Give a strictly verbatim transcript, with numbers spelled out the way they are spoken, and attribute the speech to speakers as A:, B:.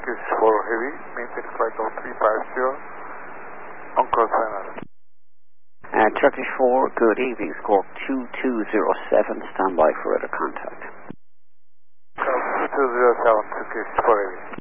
A: Turkish four Heavy, maintain flight level three five zero, on course nine hundred.
B: Uh, Turkish four, good evening, score two two zero seven, stand by for further contact.
A: two two zero seven, Turkish four Heavy.